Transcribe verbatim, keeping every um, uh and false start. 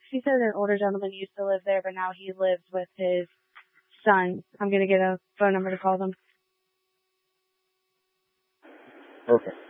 he said an older gentleman used to live there, but now he lives with his son. I'm going to get a phone number to call them. Perfect.